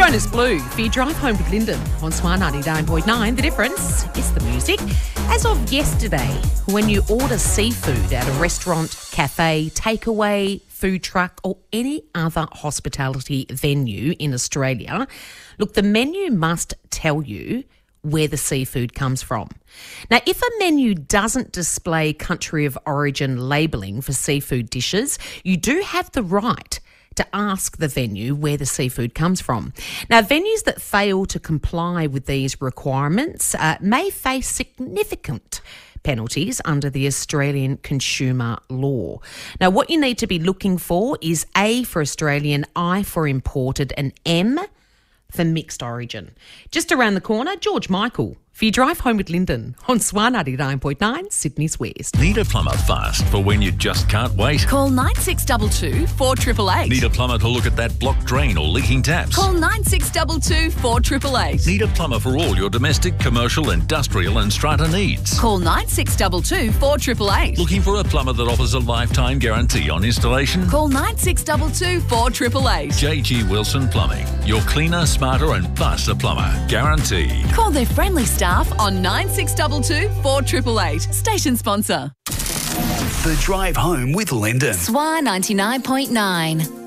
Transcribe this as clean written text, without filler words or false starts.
Jonas Blue for your drive home with Lyndon on Swan 99.9. The difference is the music. As of yesterday, when you order seafood at a restaurant, cafe, takeaway, food truck or any other hospitality venue in Australia, look, the menu must tell you where the seafood comes from. Now, if a menu doesn't display country of origin labelling for seafood dishes, you do have the right to ask the venue where the seafood comes from. Now, venues that fail to comply with these requirements may face significant penalties under the Australian consumer law. Now, what you need to be looking for is A for Australian, I for imported, and M for mixed origin. Just around the corner, George Michael for your drive home with Lyndon on Swan 99.9, Sydney's West. Need a plumber fast for when you just can't wait? Call 9622 4888. Need a plumber to look at that blocked drain or leaking taps? Call 9622 4888. Need a plumber for all your domestic, commercial, industrial and strata needs? Call 9622 4888. Looking for a plumber that offers a lifetime guarantee on installation? Call 9622 4888. JG Wilson Plumbing. Your cleaner, smarter and faster plumber. Guaranteed. Call their friendly staff on 9622 4888. Station sponsor. The Drive Home with Lyndon. Swan 99.9.